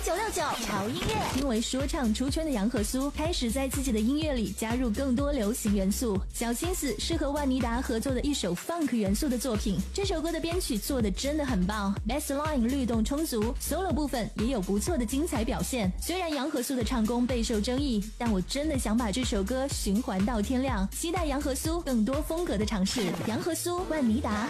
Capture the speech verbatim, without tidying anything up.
九六九潮音乐。因为说唱出圈的杨和苏开始在自己的音乐里加入更多流行元素，小心思是和万妮达合作的一首 funk 元素的作品。这首歌的编曲做的真的很棒 ，bass line 律动充足 ，solo 部分也有不错的精彩表现。虽然杨和苏的唱功备受争议，但我真的想把这首歌循环到天亮，期待杨和苏更多风格的尝试。杨和苏，万妮达。